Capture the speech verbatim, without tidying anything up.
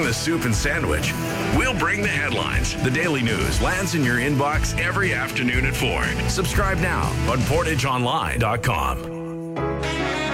the soup and sandwich. We'll bring the headlines. The Daily News lands in your inbox every afternoon at four. Subscribe now on portage online dot com.